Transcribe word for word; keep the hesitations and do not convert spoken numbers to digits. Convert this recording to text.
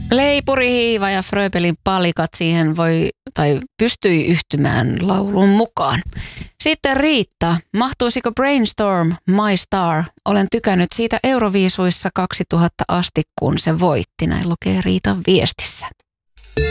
Leipuri Hiiva ja Fröbelin palikat siihen voi tai pystyi yhtymään laulun mukaan. Sitten Riitta, mahtuisiko Brainstorm My Star? Olen tykännyt siitä Euroviisuissa kaksituhatta asti, kun se voitti. Näin lukee Riitan viestissä.